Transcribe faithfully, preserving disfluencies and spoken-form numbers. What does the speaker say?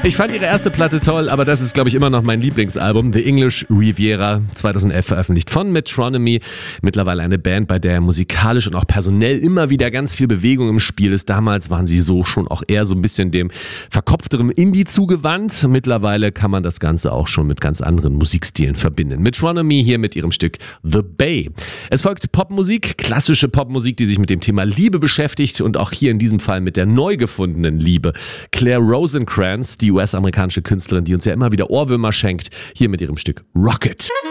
Ich fand ihre erste Platte toll, aber das ist, glaube ich, immer noch mein Lieblingsalbum. The English Riviera, zweitausendelf veröffentlicht von Metronomy. Mittlerweile eine Band, bei der musikalisch und auch personell immer wieder ganz viel Bewegung im Spiel ist. Damals waren sie so schon auch eher so ein bisschen dem verkopfteren Indie zugewandt. Mittlerweile kann man das Ganze auch schon mit ganz anderen Musikstilen verbinden. Metronomy hier mit ihrem Stück The Bay. Es folgt Popmusik, klassische Popmusik, die sich mit dem Thema Liebe beschäftigt und auch hier in diesem Fall mit der neu gefundenen Liebe. Claire Rosencrans, die U S-amerikanische Künstlerin, die uns ja immer wieder Ohrwürmer schenkt, hier mit ihrem Stück Rocket.